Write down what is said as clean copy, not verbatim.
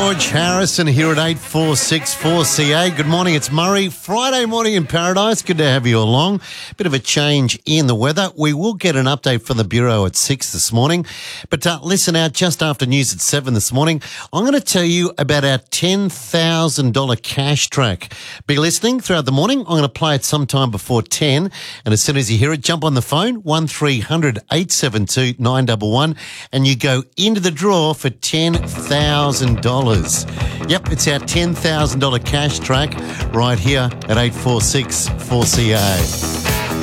George Harrison here at 8464CA. Good morning, it's Murray. Friday morning in paradise. Good to have you along. Bit of a change in the weather. We will get an update from the Bureau at 6 this morning. But listen out, just after news at 7 this morning, I'm going to tell you about our $10,000 cash track. Be listening throughout the morning. I'm going to play it sometime before 10. And as soon as you hear it, jump on the phone, 1300 872 911, and you go into the draw for $10,000. Yep, it's our $10,000 cash track right here at 8464CA.